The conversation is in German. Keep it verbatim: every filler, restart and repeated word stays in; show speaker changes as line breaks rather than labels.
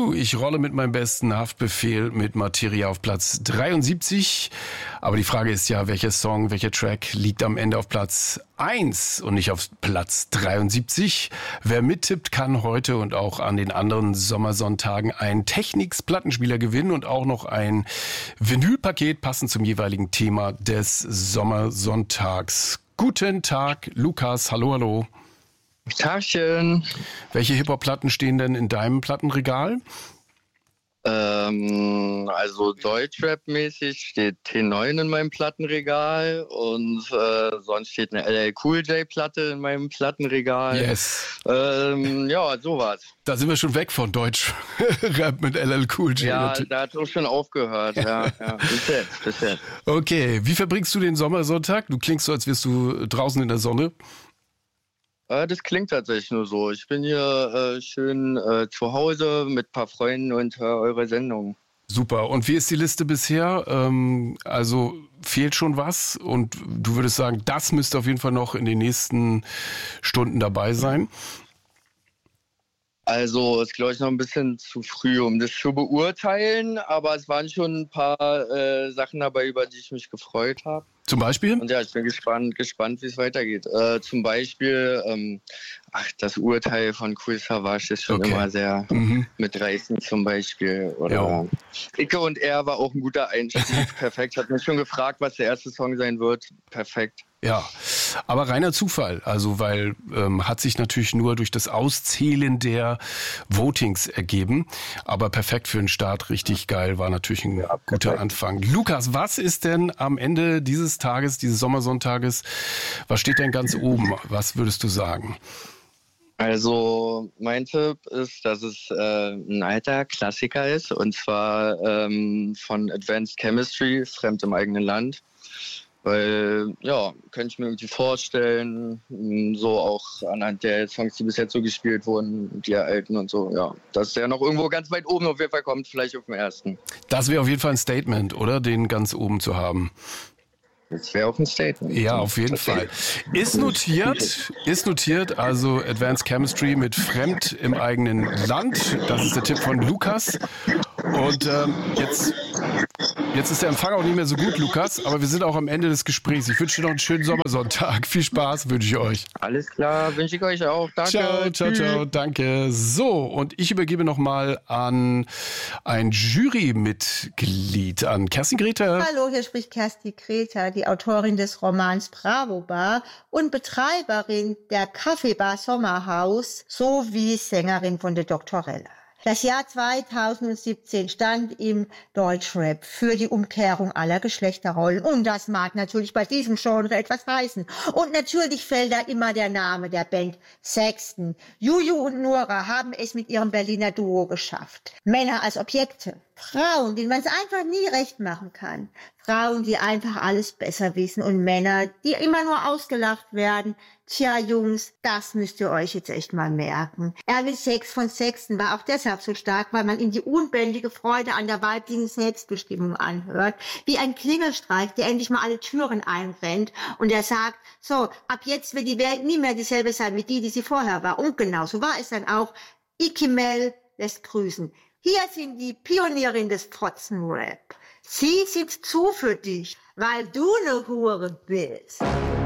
Two, ich rolle mit meinem besten Haftbefehl mit Materia auf Platz dreiundsiebzig. Aber die Frage ist ja, welcher Song, welcher Track liegt am Ende auf Platz eins und nicht auf Platz dreiundsiebzig? Wer mittippt, kann heute und auch an den anderen Sommersonntagen einen Technics-Plattenspieler gewinnen und auch noch ein Vinylpaket passend zum jeweiligen Thema des Sommersonntags. Guten Tag, Lukas. Hallo, hallo.
Tagchen.
Welche Hip-Hop-Platten stehen denn in deinem Plattenregal?
Ähm, also Deutschrap-mäßig steht T neun in meinem Plattenregal und äh, sonst steht eine L L Cool J-Platte in meinem Plattenregal.
Yes.
Ähm, ja, sowas.
Da sind wir schon weg von Deutschrap mit L L Cool J.
Ja, da hat es auch schon aufgehört. ja, ja. Bis jetzt, bis jetzt.
Okay, wie verbringst du den Sommersonntag? Du klingst so, als wärst du draußen in der Sonne.
Das klingt tatsächlich nur so. Ich bin hier äh, schön äh, zu Hause mit ein paar Freunden und höre eure Sendung.
Super. Und wie ist die Liste bisher? Ähm, also fehlt schon was? Und du würdest sagen, das müsste auf jeden Fall noch in den nächsten Stunden dabei sein?
Also ist, glaube ich, noch ein bisschen zu früh, um das zu beurteilen. Aber es waren schon ein paar äh, Sachen dabei, über die ich mich gefreut habe.
Zum Beispiel?
Und ja, ich bin gespannt, gespannt, wie es weitergeht. Äh, zum Beispiel, ähm, ach, das Urteil von Kool Savas ist schon
okay.
immer sehr mhm. mitreißend zum Beispiel. Oder ja. Icke und er war auch ein guter Einstieg. Perfekt. Hat mich schon gefragt, was der erste Song sein wird. Perfekt.
Ja, aber reiner Zufall, also weil ähm, hat sich natürlich nur durch das Auszählen der Votings ergeben, aber perfekt für den Start, richtig geil, war natürlich ein ja, guter Anfang. Lukas, was ist denn am Ende dieses Tages, dieses Sommersonntages, was steht denn ganz oben, was würdest du sagen?
Also mein Tipp ist, dass es äh, ein alter Klassiker ist, und zwar ähm, von Advanced Chemistry, Fremd im eigenen Land. Weil, ja, könnte ich mir irgendwie vorstellen, so auch anhand der Songs, die bis jetzt so gespielt wurden, die alten und so, ja, dass der noch irgendwo ganz weit oben auf jeden Fall kommt, vielleicht auf dem ersten.
Das wäre auf jeden Fall ein Statement, oder? Den ganz oben zu haben.
Das wäre auch ein Statement.
Ja, auf jeden Fall. Ist notiert, ist notiert, also Advanced Chemistry mit Fremd im eigenen Land. Das ist der Tipp von Lukas. Und ähm, jetzt, jetzt ist der Empfang auch nicht mehr so gut, Lukas, aber wir sind auch am Ende des Gesprächs. Ich wünsche dir noch einen schönen Sommersonntag. Viel Spaß wünsche ich euch.
Alles klar, wünsche ich euch auch. Danke.
Ciao, ciao, ciao, danke. So, und ich übergebe nochmal an ein Jurymitglied, an Kerstin Grete.
Hallo, hier spricht Kerstin Grete, die Autorin des Romans Bravo Bar und Betreiberin der Kaffeebar Sommerhaus sowie Sängerin von der Doktorella. Das Jahr zweitausendsiebzehn stand im Deutschrap für die Umkehrung aller Geschlechterrollen. Und das mag natürlich bei diesem Genre etwas heißen. Und natürlich fällt da immer der Name der Band Sexton. Juju und Nora haben es mit ihrem Berliner Duo geschafft. Männer als Objekte. Frauen, denen man es einfach nie recht machen kann. Frauen, die einfach alles besser wissen, und Männer, die immer nur ausgelacht werden. Tja, Jungs, das müsst ihr euch jetzt echt mal merken. Erwin Sex von Sexton war auch deshalb so stark, weil man ihm die unbändige Freude an der weiblichen Selbstbestimmung anhört. Wie ein Klingelstreich, der endlich mal alle Türen einrennt und er sagt, so, ab jetzt wird die Welt nie mehr dieselbe sein wie die, die sie vorher war. Und genauso war es dann auch. Ikimel lässt grüßen. Hier sind die Pionierin des Fotzenrap. Sie sind zu für dich, weil du ne Hure bist.